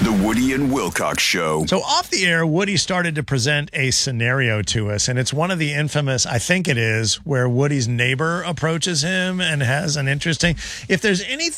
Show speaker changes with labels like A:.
A: The Woody and Wilcox Show.
B: So off the air, Woody started to present a scenario to us, and it's one of the infamous, I think it is, where Woody's neighbor approaches him and has an interesting, if there's anything